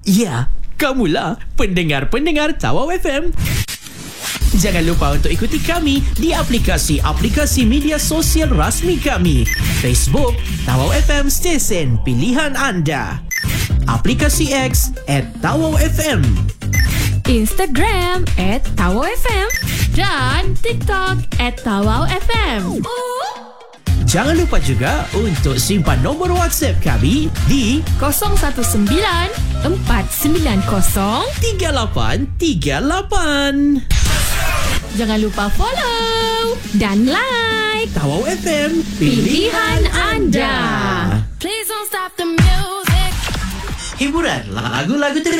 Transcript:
Ya, kamulah pendengar-pendengar Tawau FM. Jangan lupa untuk ikuti kami di aplikasi-aplikasi media sosial rasmi kami. Facebook, Tawau FM Stesen Pilihan Anda. Aplikasi X @TawauFM. Instagram @TawauFM dan TikTok @TawauFM. Jangan lupa juga untuk simpan nombor WhatsApp kami di 019 490 3838. Jangan lupa follow dan like Tawau FM, pilihan anda. Please don't stop the music. hiburan lagu-lagu